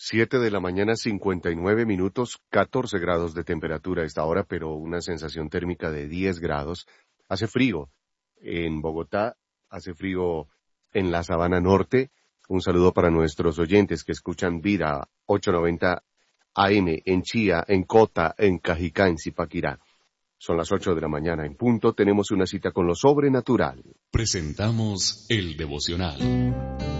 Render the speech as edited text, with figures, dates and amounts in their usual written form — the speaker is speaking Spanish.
7 de la mañana, 59 minutos, 14 grados de temperatura a esta hora, pero una sensación térmica de 10 grados. Hace frío en Bogotá, hace frío en la Sabana Norte. Un saludo para nuestros oyentes que escuchan Vida 890 AM en Chía, en Cota, en Cajicá, en Zipaquirá. Son las 8 de la mañana en punto. Tenemos una cita con lo sobrenatural. Presentamos el devocional.